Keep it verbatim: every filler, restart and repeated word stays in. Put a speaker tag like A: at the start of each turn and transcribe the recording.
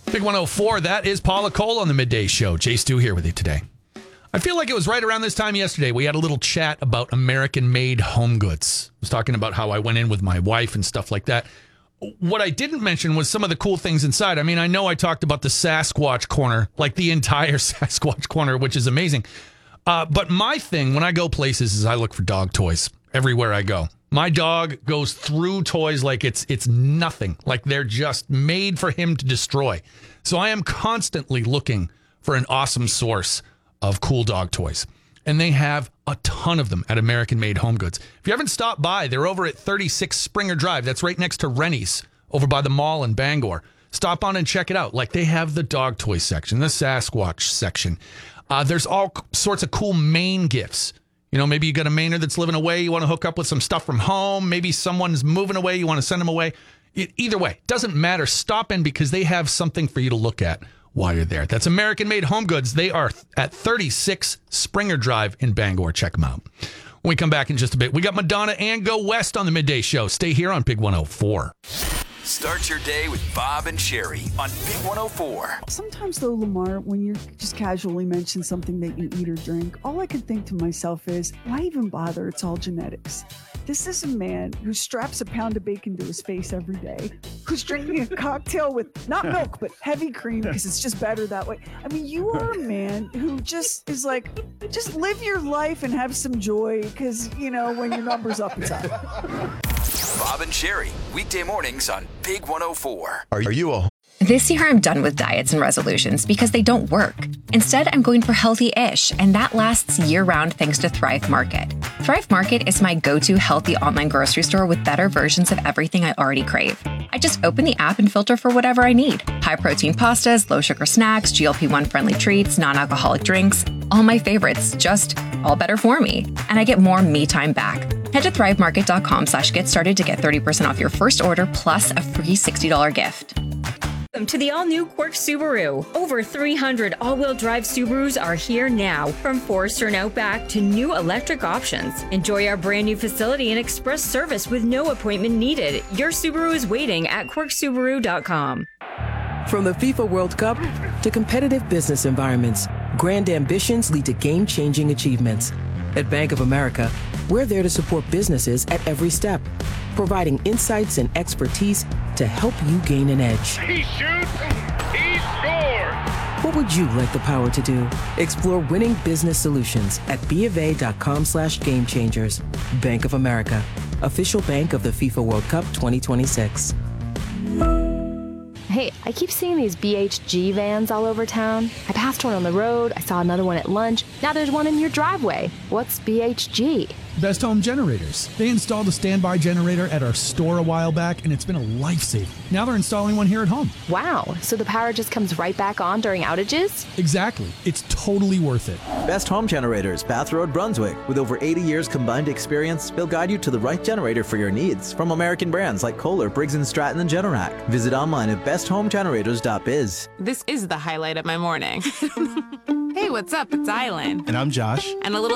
A: Big one oh four, that is Paula Cole on the Midday Show. Jay Stu here with you today. I feel like it was right around this time yesterday. We had a little chat about American-made home goods. I was talking about how I went in with my wife and stuff like that. What I didn't mention was some of the cool things inside. I mean, I know I talked about the Sasquatch corner, like the entire Sasquatch corner, which is amazing. Uh, but my thing when I go places is I look for dog toys everywhere I go. My dog goes through toys like it's it's nothing, like they're just made for him to destroy. So I am constantly looking for an awesome source of cool dog toys. And they have a ton of them at American Made Home Goods. If you haven't stopped by, they're over at thirty-six Springer Drive. That's right next to Rennie's over by the mall in Bangor. Stop on and check it out. Like, they have the dog toy section, the Sasquatch section. Uh, there's all sorts of cool Maine gifts. You know, maybe you got a Mainer that's living away. You want to hook up with some stuff from home. Maybe someone's moving away. You want to send them away. It, either way, doesn't matter. Stop in because they have something for you to look at while you're there. That's American Made Home Goods. They are at thirty-six Springer Drive in Bangor. Check them out. When we come back in just a bit, we got Madonna and Go West on the Midday Show. Stay here on Big one oh four.
B: Start your day with Bob and Sherry on Big one oh four.
C: Sometimes, though, Lamar, when you just casually mention something that you eat or drink, all I can think to myself is, why even bother? It's all genetics. This is a man who straps a pound of bacon to his face every day, who's drinking a cocktail with not milk, but heavy cream because it's just better that way. I mean, you are a man who just is like, just live your life and have some joy because, you know, when your number's up, it's up.
B: Bob and Sherry, weekday mornings on Big one oh four.
D: Are you a...
E: This year, I'm done with diets and resolutions because they don't work. Instead, I'm going for healthy-ish, and that lasts year-round thanks to Thrive Market. Thrive Market is my go-to healthy online grocery store with better versions of everything I already crave. I just open the app and filter for whatever I need. High-protein pastas, low-sugar snacks, G L P one friendly treats, non-alcoholic drinks, all my favorites, just all better for me. And I get more me time back. Head to thrivemarket.com slash get started to get thirty percent off your first order plus a free sixty dollars gift.
F: Welcome to the all-new Quirk Subaru. Over three hundred all-wheel drive Subarus are here now, from Forester and Outback to new electric options. Enjoy our brand new facility and express service with no appointment needed. Your Subaru is waiting at quirk subaru dot com.
G: From the FIFA World Cup to competitive business environments, grand ambitions lead to game-changing achievements. At Bank of America, we're there to support businesses at every step, providing insights and expertise to help you gain an edge.
H: He shoots, he scores!
G: What would you like the power to do? Explore winning business solutions at BofA.com slash game changers. Bank of America, official bank of the FIFA World Cup twenty twenty-six.
I: Hey, I keep seeing these B H G vans all over town. I passed one on the road, I saw another one at lunch. Now there's one in your driveway. What's B H G?
J: Best Home Generators. They installed a standby generator at our store a while back, and it's been a lifesaver. Now they're installing one here at home.
I: Wow, so the power just comes right back on during outages?
J: Exactly. It's totally worth it.
K: Best Home Generators, Bath Road, Brunswick. With over eighty years combined experience, they'll guide you to the right generator for your needs. From American brands like Kohler, Briggs and Stratton, and Generac. Visit online at best home generators dot biz.
L: This is the highlight of my morning. Hey, what's up? It's Island.
M: And I'm Josh.
L: And a little